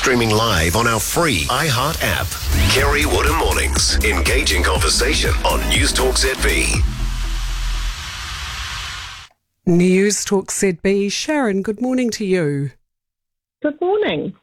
streaming live on our free iHeart app. Kerry Woodham Mornings. Engaging conversation on News Talk ZB. News Talk ZB. Sharon, good morning to you. Good morning.